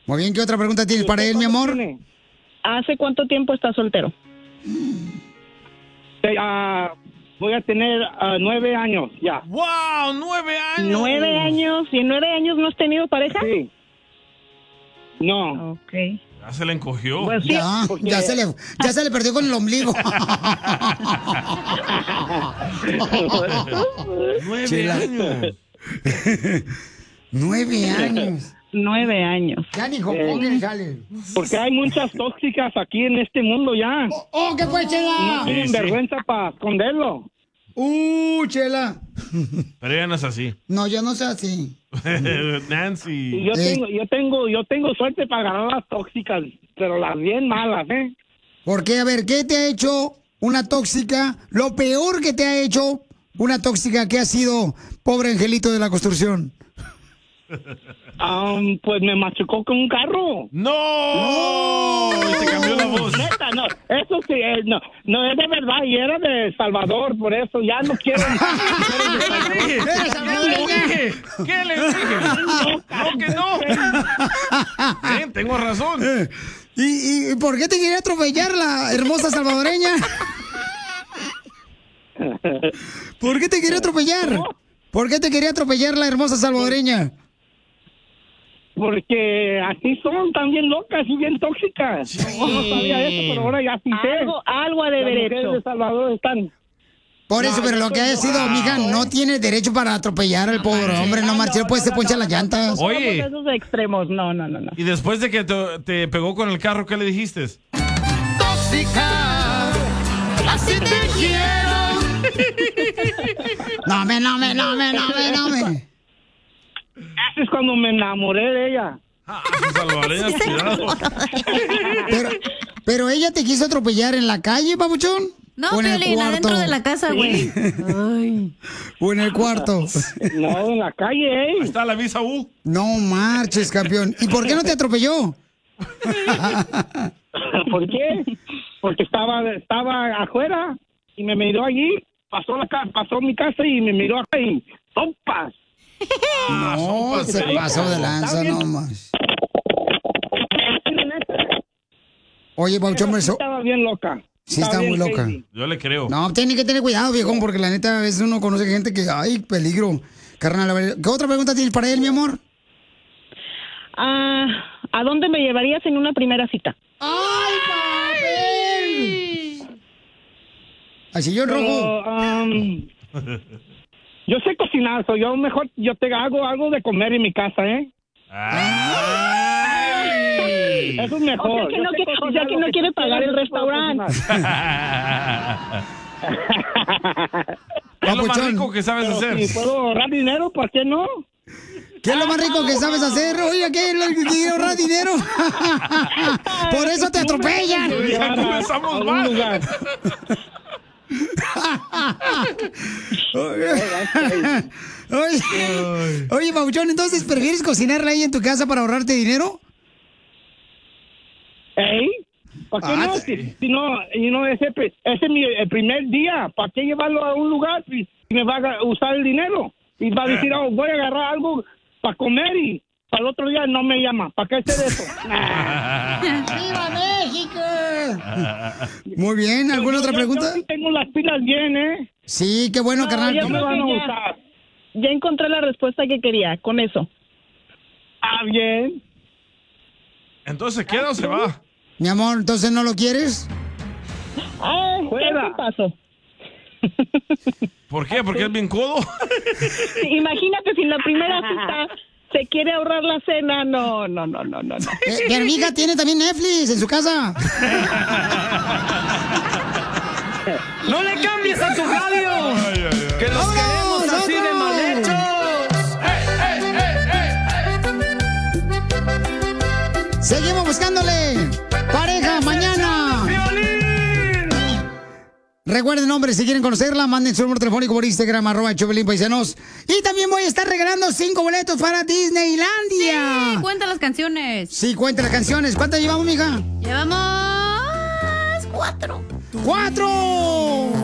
Muy bien, ¿qué otra pregunta tienes para él, mi amor? ¿Hace cuánto tiempo estás soltero? Voy a tener 9 años ya. ¡Wow! 9 años. 9 años. ¿Y en 9 años no has tenido pareja? Sí. No. Ok. Ya se le encogió. Pues sí, ya se le perdió con el ombligo. 9 años. 9 años. 9 años. Ya ni jopón sale. Porque hay muchas tóxicas aquí en este mundo ya. ¿Qué fue, Chela? No tienen vergüenza para esconderlo. Chela. Pero ella no es así. No, yo no soy así. Nancy. Yo tengo suerte para agarrar las tóxicas, pero las bien malas, ¿eh? ¿Por qué? A ver, ¿qué te ha hecho una tóxica? Lo peor que te ha hecho una tóxica que ha sido, pobre angelito de la construcción. Pues me machucó con un carro. ¡No! Y te cambió la voz. Neta, no, eso sí, no es de verdad y era de Salvador, por eso ya no quiero. ¿Qué le dije? No, que no. Tengo razón. ¿Y por qué te quería atropellar la hermosa salvadoreña? ¿Por qué te quería atropellar? ¿Por qué te quería atropellar la hermosa salvadoreña? Porque así son, también locas y bien tóxicas. Sí. No sabía eso, pero ahora ya sí sé. Algo ha de haber hecho. Las mujeres de Salvador están... Por eso, pero lo que ha sido, mija, no tiene derecho para atropellar al pobre hombre, no marche, pues se poncha las llantas. Oye. Esos extremos, no. Y después de que te pegó con el carro, ¿qué le dijiste? Tóxica, así te quiero. No me. Eso es cuando me enamoré de ella. Pero ella te quiso atropellar en la calle, papuchón. No, Piolín, adentro de la casa, güey. O en el cuarto. No, en la calle, Ahí está la visa U. No marches, campeón. ¿Y por qué no te atropelló? ¿Por qué? Porque estaba afuera y me miró allí, pasó mi casa y me miró acá y ¡sopas! No, se pasó de lanza, no más. Oye, Pauchón, eso... Estaba bien loca. Sí, está muy loca. Crazy. Yo le creo. No, tiene que tener cuidado, viejón, porque la neta a veces uno conoce gente que... ¡Ay, peligro! Carnal, a ver, ¿qué otra pregunta tienes para él, mi amor? ¿A dónde me llevarías en una primera cita? ¡Ay, papel! Al sillón rojo. Yo sé cocinar, yo te hago algo de comer en mi casa, ¿eh? Ay. Eso es mejor. O sea que no quiere pagar el restaurante. ¿Qué es lo más rico que sabes hacer? Si puedo ahorrar dinero, ¿por qué no? ¿Qué es lo más rico que sabes hacer? Oiga, ¿qué es lo que quiere ahorrar dinero? Por eso te atropellan. Ya comenzamos mal. Oye, Pauchón, entonces, ¿prefieres cocinarla ahí en tu casa para ahorrarte dinero? ¿Eh? ¿Para qué no? Si no, ese es el primer día. ¿Para qué llevarlo a un lugar si me va a usar el dinero? Y va a decir, voy a agarrar algo para comer y para el otro día no me llama. ¿Para qué hacer eso? ¡Viva México! Muy bien, ¿alguna otra pregunta? Yo sí tengo las pilas bien, ¿eh? Sí, qué bueno, carnal. ya No me van a usar. Ya encontré la respuesta que quería con eso. Bien. Entonces, ¿se queda o se va? Mi amor, ¿entonces no lo quieres? Fuera. ¿Qué pasó? ¿Por qué? ¿Porque es bien codo? Imagínate si en la primera cita se quiere ahorrar la cena. No. Mi amiga tiene también Netflix en su casa. ¡No le cambies a tu radio! ¡Que los queremos así de mal hechos! Seguimos buscándole pareja mañana. Recuerden, hombres, si quieren conocerla, manden su número telefónico por Instagram, @ChopelinPaisanos. Y también voy a estar regalando 5 boletos para Disneylandia. Sí, cuenta las canciones. Sí, cuenta las canciones. ¿Cuántas llevamos, mija? Llevamos 4. ¡4!